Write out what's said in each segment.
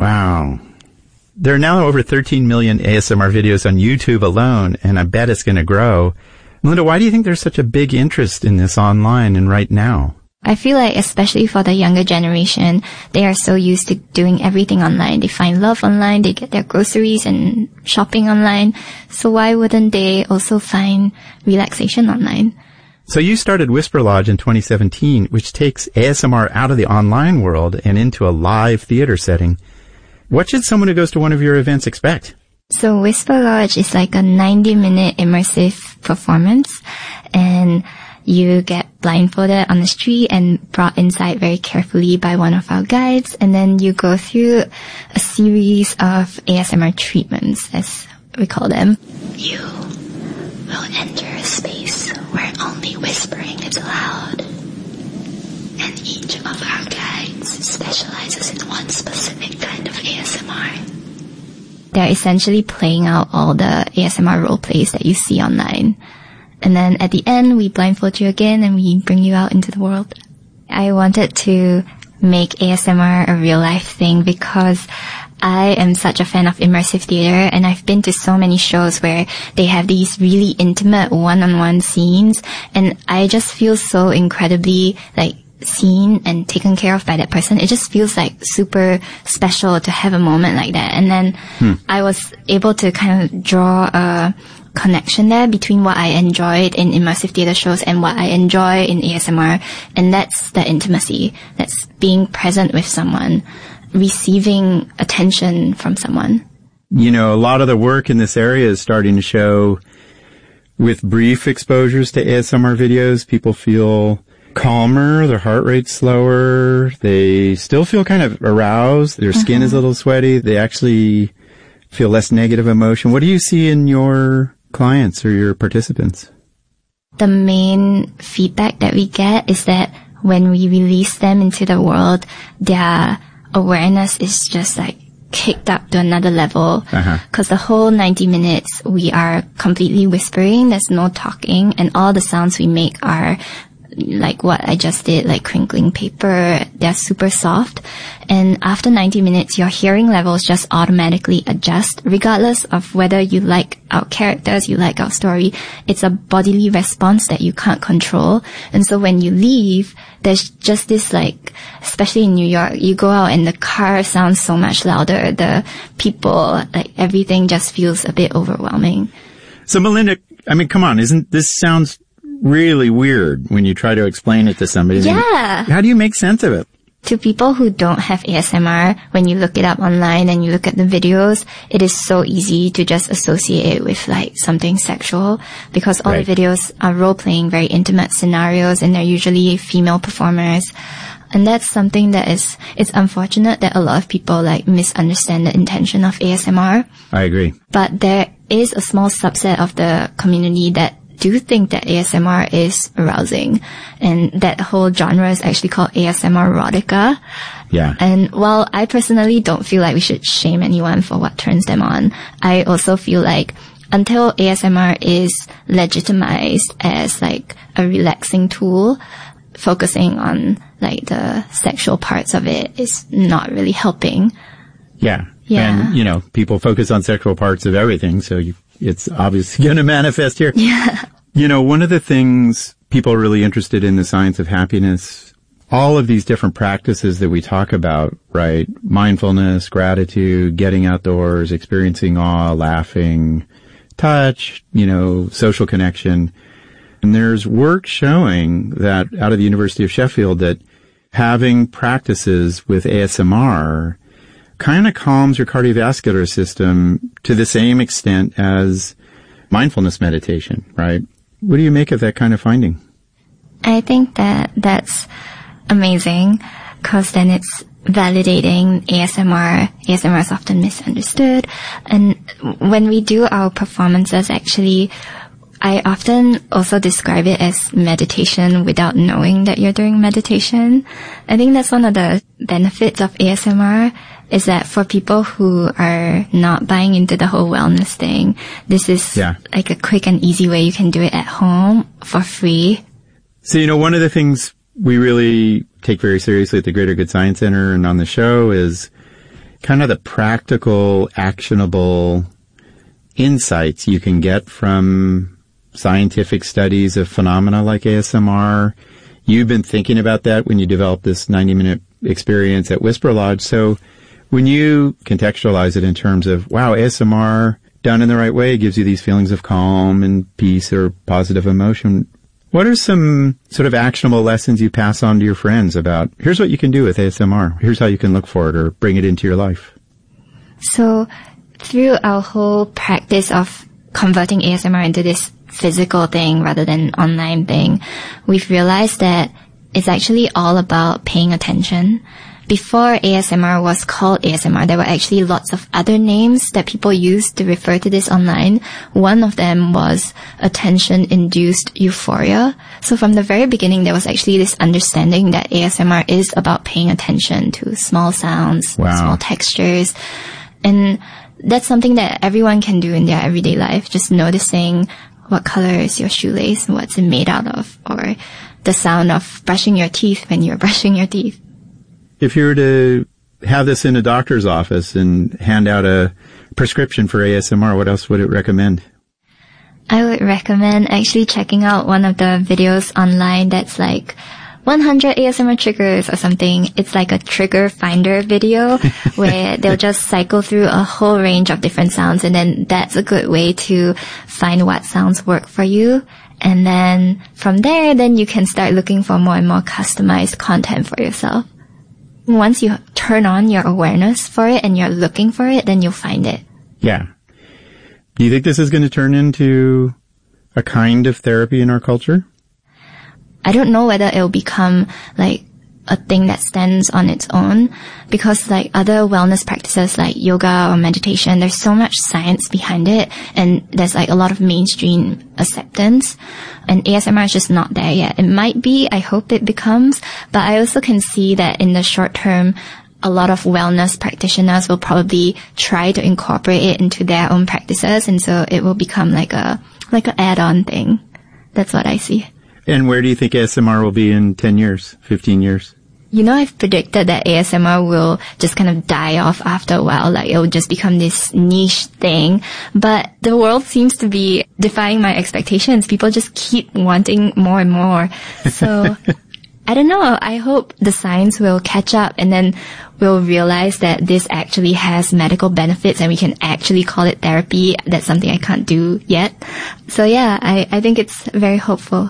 Wow. There are now over 13 million ASMR videos on YouTube alone, and I bet it's going to grow. Melinda, why do you think there's such a big interest in this online and right now? I feel like especially for the younger generation, they are so used to doing everything online. They find love online, they get their groceries and shopping online. So why wouldn't they also find relaxation online? So you started Whisper Lodge in 2017, which takes ASMR out of the online world and into a live theater setting. What should someone who goes to one of your events expect? So Whisper Lodge is like a 90-minute immersive performance, and you get blindfolded on the street and brought inside very carefully by one of our guides, and then you go through a series of ASMR treatments, as we call them. You will enter a space where only whispering is allowed, and each of our guides specializes in one specific kind of ASMR. They're essentially playing out all the ASMR role plays that you see online. And then at the end, we blindfold you again and we bring you out into the world. I wanted to make ASMR a real life thing because I am such a fan of immersive theater, and I've been to so many shows where they have these really intimate one-on-one scenes, and I just feel so incredibly seen and taken care of by that person. It just feels like super special to have a moment like that. And then I was able to kind of draw a connection there between what I enjoyed in immersive theater shows and what I enjoy in ASMR. And that's the intimacy. That's being present with someone, receiving attention from someone. You know, a lot of the work in this area is starting to show with brief exposures to ASMR videos, people feel calmer, their heart rate's slower, they still feel kind of aroused, their skin is a little sweaty, they actually feel less negative emotion. What do you see in your clients or your participants? The main feedback that we get is that when we release them into the world, their awareness is just kicked up to another level. Because the whole 90 minutes we are completely whispering, there's no talking, and all the sounds we make are like what I just did, like crinkling paper. They're super soft. And after 90 minutes, your hearing levels just automatically adjust, regardless of whether you like our characters, you like our story. It's a bodily response that you can't control. And so when you leave, there's just this especially in New York, you go out and the car sounds so much louder. The people, everything just feels a bit overwhelming. So Melinda, I mean, come on, this sounds really weird when you try to explain it to somebody. Yeah. How do you make sense of it? To people who don't have ASMR, when you look it up online and you look at the videos, it is so easy to just associate it with something sexual, because all the videos are role-playing very intimate scenarios, and they're usually female performers. And that's something that it's unfortunate that a lot of people misunderstand the intention of ASMR. I agree. But there is a small subset of the community that do think that ASMR is arousing, and that whole genre is actually called ASMR erotica. Yeah. And while I personally don't feel like we should shame anyone for what turns them on, I also feel like until ASMR is legitimized as a relaxing tool, focusing on the sexual parts of it is not really helping. Yeah. Yeah. And, people focus on sexual parts of everything, so it's obviously going to manifest here. Yeah. One of the things people are really interested in the science of happiness, all of these different practices that we talk about, right? Mindfulness, gratitude, getting outdoors, experiencing awe, laughing, touch, social connection. And there's work showing that out of the University of Sheffield that having practices with ASMR kind of calms your cardiovascular system to the same extent as mindfulness meditation, right? What do you make of that kind of finding? I think that that's amazing, because then it's validating ASMR. ASMR is often misunderstood. And when we do our performances, actually, I often also describe it as meditation without knowing that you're doing meditation. I think that's one of the benefits of ASMR, is that for people who are not buying into the whole wellness thing, this is a quick and easy way you can do it at home for free. So, one of the things we really take very seriously at the Greater Good Science Center and on the show is kind of the practical, actionable insights you can get from scientific studies of phenomena like ASMR. You've been thinking about that when you developed this 90-minute experience at Whisper Lodge. So when you contextualize it in terms of, wow, ASMR done in the right way gives you these feelings of calm and peace or positive emotion, what are some sort of actionable lessons you pass on to your friends about, here's what you can do with ASMR, here's how you can look for it or bring it into your life? So through our whole practice of converting ASMR into this physical thing rather than online thing, we've realized that it's actually all about paying attention. Before ASMR was called ASMR, there were actually lots of other names that people used to refer to this online. One of them was attention-induced euphoria. So from the very beginning, there was actually this understanding that ASMR is about paying attention to small sounds, small textures. And that's something that everyone can do in their everyday life, just noticing what color is your shoelace and what's it made out of, or the sound of brushing your teeth when you're brushing your teeth. If you were to have this in a doctor's office and hand out a prescription for ASMR, what else would it recommend? I would recommend actually checking out one of the videos online that's like 100 ASMR triggers or something. It's like a trigger finder video where they'll just cycle through a whole range of different sounds, and then that's a good way to find what sounds work for you. And then from there, then you can start looking for more and more customized content for yourself. Once you turn on your awareness for it and you're looking for it, then you'll find it. Yeah. Do you think this is going to turn into a kind of therapy in our culture? I don't know whether it'll become like a thing that stands on its own, because like other wellness practices like yoga or meditation, there's so much science behind it and there's like a lot of mainstream acceptance, and ASMR is just not there yet. It might be, I hope it becomes, but I also can see that in the short term, a lot of wellness practitioners will probably try to incorporate it into their own practices, and so it will become like a add-on thing. That's what I see. And where do you think ASMR will be in 10 years, 15 years? You know, I've predicted that ASMR will just kind of die off after a while. Like, it will just become this niche thing. But the world seems to be defying my expectations. People just keep wanting more and more. So, I don't know. I hope the science will catch up and then we'll realize that this actually has medical benefits and we can actually call it therapy. That's something I can't do yet. So yeah, I think it's very hopeful.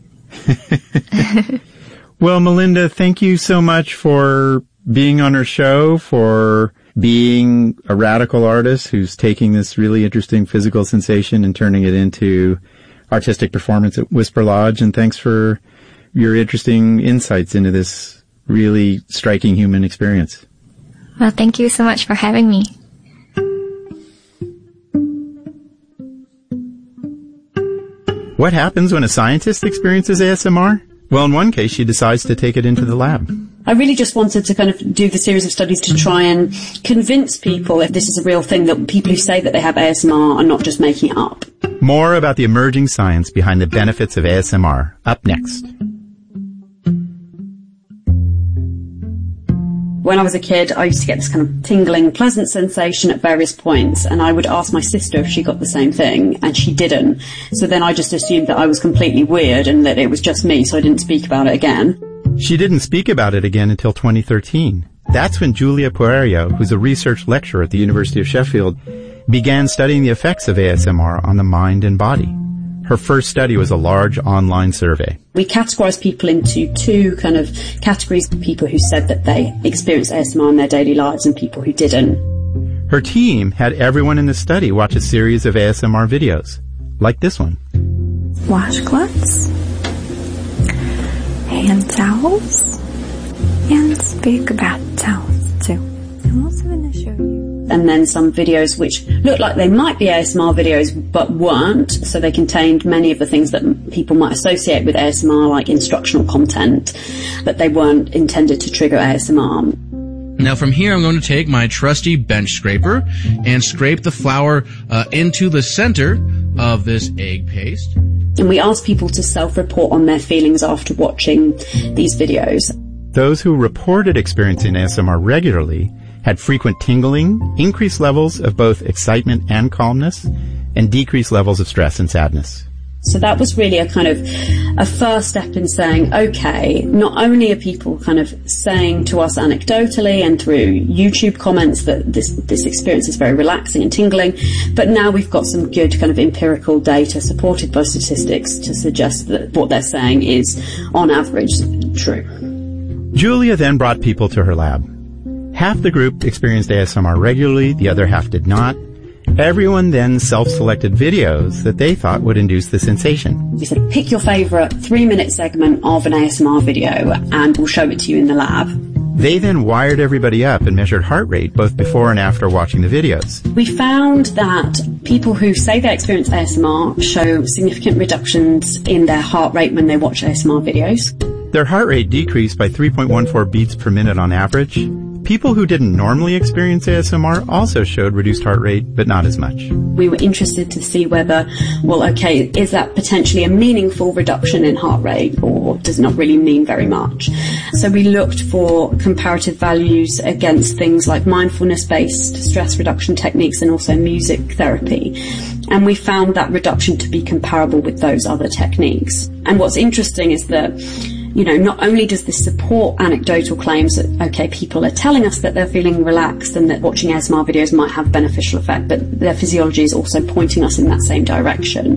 Well, Melinda, thank you so much for being on our show, for being a radical artist who's taking this really interesting physical sensation and turning it into artistic performance at Whisper Lodge. And thanks for your interesting insights into this really striking human experience. Well, thank you so much for having me. What happens when a scientist experiences ASMR? Well, in one case, she decides to take it into the lab. I really just wanted to kind of do the series of studies to try and convince people if this is a real thing, that people who say that they have ASMR are not just making it up. More about the emerging science behind the benefits of ASMR, up next. When I was a kid, I used to get this kind of tingling, pleasant sensation at various points, and I would ask my sister if she got the same thing, and she didn't. So then I just assumed that I was completely weird and that it was just me, so I didn't speak about it again. She didn't speak about it again until 2013. That's when Julia Puerio, who's a research lecturer at the University of Sheffield, began studying the effects of ASMR on the mind and body. Her first study was a large online survey. We categorised people into two kind of categories: people who said that they experienced ASMR in their daily lives and people who didn't. Her team had everyone in the study watch a series of ASMR videos, like this one. Washcloths, hand towels, and big bath towels too. I'm also going to show you. And then some videos which looked like they might be ASMR videos but weren't, so they contained many of the things that people might associate with ASMR, like instructional content, but they weren't intended to trigger ASMR. Now from here I'm going to take my trusty bench scraper and scrape the flour into the center of this egg paste. And we asked people to self-report on their feelings after watching these videos. Those who reported experiencing ASMR regularly had frequent tingling, increased levels of both excitement and calmness, and decreased levels of stress and sadness. So that was really a kind of a first step in saying, okay, not only are people kind of saying to us anecdotally and through YouTube comments that this experience is very relaxing and tingling, but now we've got some good kind of empirical data supported by statistics to suggest that what they're saying is, on average, true. Julia then brought people to her lab. Half the group experienced ASMR regularly, the other half did not. Everyone then self-selected videos that they thought would induce the sensation. We said, pick your favourite 3-minute segment of an ASMR video and we'll show it to you in the lab. They then wired everybody up and measured heart rate both before and after watching the videos. We found that people who say they experience ASMR show significant reductions in their heart rate when they watch ASMR videos. Their heart rate decreased by 3.14 beats per minute on average. People who didn't normally experience ASMR also showed reduced heart rate, but not as much. We were interested to see whether, is that potentially a meaningful reduction in heart rate, or does it not really mean very much? So we looked for comparative values against things like mindfulness-based stress reduction techniques and also music therapy. And we found that reduction to be comparable with those other techniques. And what's interesting is that not only does this support anecdotal claims that, people are telling us that they're feeling relaxed and that watching ASMR videos might have a beneficial effect, but their physiology is also pointing us in that same direction.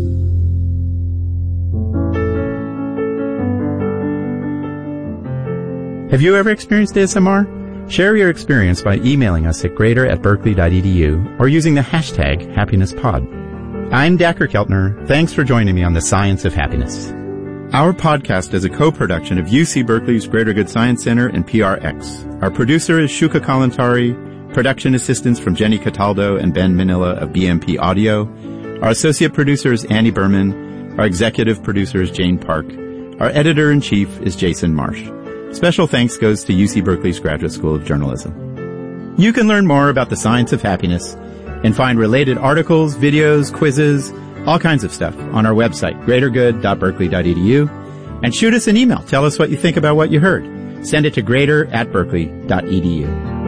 Have you ever experienced ASMR? Share your experience by emailing us at greater@berkeley.edu or using the hashtag #HappinessPod. I'm Dacher Keltner. Thanks for joining me on the Science of Happiness. Our podcast is a co-production of UC Berkeley's Greater Good Science Center and PRX. Our producer is Shuka Kalantari, production assistants from Jenny Cataldo and Ben Manila of BMP Audio. Our associate producer is Annie Berman. Our executive producer is Jane Park. Our editor-in-chief is Jason Marsh. Special thanks goes to UC Berkeley's Graduate School of Journalism. You can learn more about the science of happiness and find related articles, videos, quizzes, all kinds of stuff on our website, greatergood.berkeley.edu, and shoot us an email. Tell us what you think about what you heard. Send it to greater@berkeley.edu.